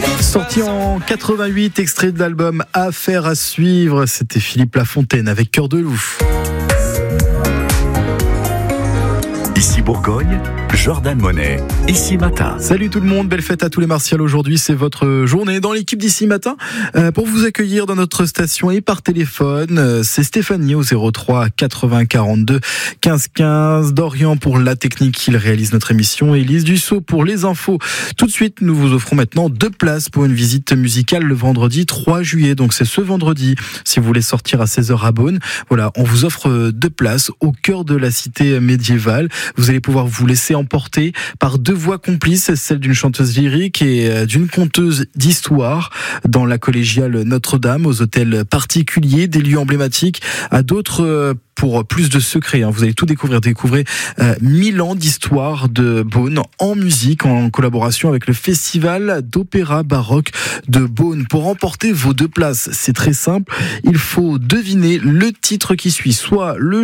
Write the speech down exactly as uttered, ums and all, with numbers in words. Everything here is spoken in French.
Sorti en quatre-vingt-huit, extrait de l'album Affaire à suivre, c'était Philippe Lafontaine avec Cœur de loup. Ici Bourgogne, Jordan Monet, Ici Matin. Salut tout le monde, belle fête à tous les Martials. Aujourd'hui, c'est votre journée dans l'équipe d'Ici Matin. Euh, pour vous accueillir dans notre station et par téléphone, euh, c'est Stéphanie au zéro trois quatre-vingts quarante-deux quinze quinze, Dorian pour la technique, il réalise notre émission, et Elise Dussault pour les infos. Tout de suite, nous vous offrons maintenant deux places pour une visite musicale le vendredi trois juillet. Donc c'est ce vendredi, si vous voulez sortir à seize heures à Beaune. Voilà, on vous offre deux places au cœur de la cité médiévale. Vous allez pouvoir vous laisser emporter par deux voix complices, celle d'une chanteuse lyrique et d'une conteuse d'histoire, dans la collégiale Notre-Dame, aux hôtels particuliers, des lieux emblématiques, à d'autres pour plus de secrets. Vous allez tout découvrir. Découvrez euh, mille ans d'histoire de Beaune en musique, en collaboration avec le Festival d'opéra baroque de Beaune. Pour remporter vos deux places, c'est très simple. Il faut deviner le titre qui suit, soit le